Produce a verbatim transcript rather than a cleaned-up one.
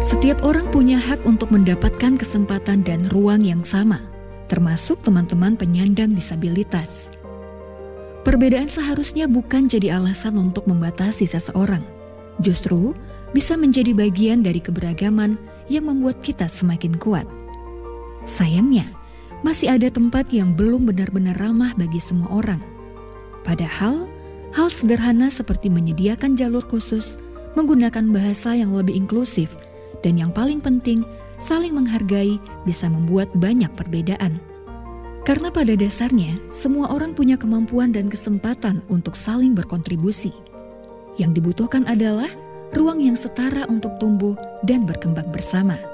Setiap orang punya hak untuk mendapatkan kesempatan dan ruang yang sama, termasuk teman-teman penyandang disabilitas. Perbedaan seharusnya bukan jadi alasan untuk membatasi seseorang. Justru bisa menjadi bagian dari keberagaman yang membuat kita semakin kuat. Sayangnya, masih ada tempat yang belum benar-benar ramah bagi semua orang. Padahal, hal sederhana seperti menyediakan jalur khusus, menggunakan bahasa yang lebih inklusif, dan yang paling penting, saling menghargai bisa membuat banyak perbedaan. Karena pada dasarnya, semua orang punya kemampuan dan kesempatan untuk saling berkontribusi. Yang dibutuhkan adalah ruang yang setara untuk tumbuh dan berkembang bersama.